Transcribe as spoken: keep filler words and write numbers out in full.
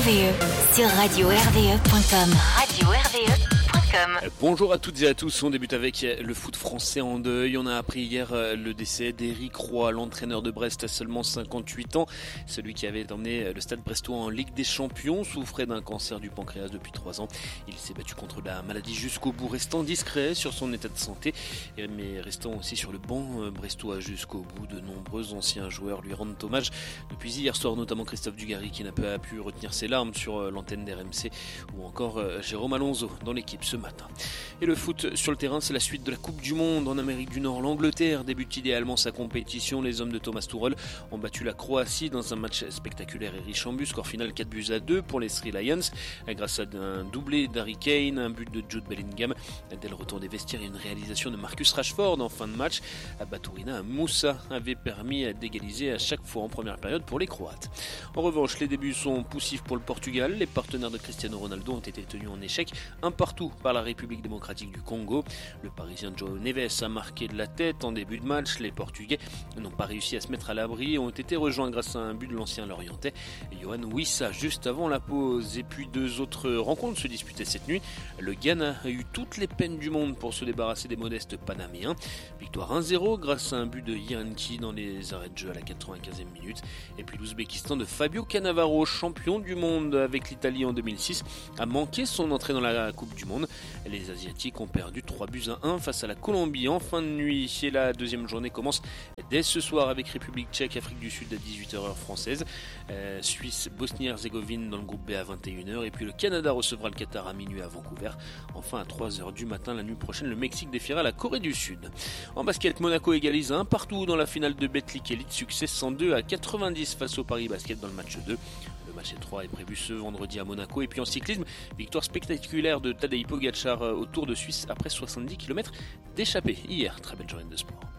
V E sur radio r v e point com. radio r v e point com. Bonjour à toutes et à tous, on débute avec le foot français en deuil. On a appris hier le décès d'Éric Roy, l'entraîneur de Brest à seulement cinquante-huit ans. Celui qui avait emmené le Stade Brestois en Ligue des Champions souffrait d'un cancer du pancréas depuis trois ans. Il s'est battu contre la maladie jusqu'au bout, restant discret sur son état de santé, mais restant aussi sur le banc brestois jusqu'au bout. De nombreux anciens joueurs lui rendent hommage depuis hier soir, notamment Christophe Dugarry qui n'a pas pu retenir ses larmes sur l'antenne d'R M C, ou encore Jérôme Alonso dans l'équipe ce matin. Et le foot sur le terrain, c'est la suite de la Coupe du Monde en Amérique du Nord. L'Angleterre débute idéalement sa compétition. Les hommes de Thomas Tuchel ont battu la Croatie dans un match spectaculaire et riche en buts. Score final quatre buts à deux pour les Three Lions, grâce à un doublé d'Harry Kane, un but de Jude Bellingham dès le retour des vestiaires et une réalisation de Marcus Rashford en fin de match. Batourina Moussa avait permis d'égaliser à chaque fois en première période pour les Croates. En revanche, les débuts sont poussifs pour le Portugal. Les partenaires de Cristiano Ronaldo ont été tenus en échec un partout par la République démocratique du Congo. Le Parisien João Neves a marqué de la tête en début de match. Les Portugais n'ont pas réussi à se mettre à l'abri et ont été rejoints grâce à un but de l'ancien Lorientais Yohan Wissa juste avant la pause. Et puis deux autres rencontres se disputaient cette nuit. Le Ghana a eu toutes les peines du monde pour se débarrasser des modestes Panaméens. Victoire un zéro grâce à un but de Yianki dans les arrêts de jeu à la quatre-vingt-quinzième minute. Et puis l'Ouzbékistan de Fabio Cannavaro, champion du monde avec l'Italie en deux mille six, a manqué son entrée dans la Coupe du Monde. Les Asiatiques ont perdu trois buts à un face à la Colombie en fin de nuit. Et la deuxième journée commence dès ce soir avec République tchèque, Afrique du Sud à dix-huit heures heure française, euh, Suisse, Bosnie-Herzégovine dans le groupe B à vingt et une heures, et puis le Canada recevra le Qatar à minuit à Vancouver. Enfin à trois heures du matin la nuit prochaine, le Mexique défiera la Corée du Sud. En basket, Monaco égalise un partout dans la finale de Betclic Elite, succès cent deux à quatre-vingt-dix face au Paris Basket dans le match deux. Le match trois est prévu ce vendredi à Monaco. Et puis en cyclisme, victoire spectaculaire de Tadej Pogačar au Tour de Suisse après soixante-dix kilomètres d'échappée hier. Très belle journée de sport.